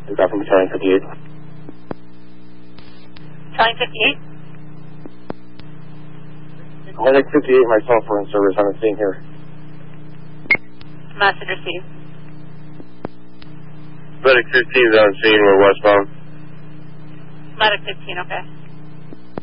Is that from Battalion 58? Battalion 58? Medic 58, myself, we're in service. I'm seeing here. Message received. Medic 15 is on scene. We're westbound. Medic 15, okay.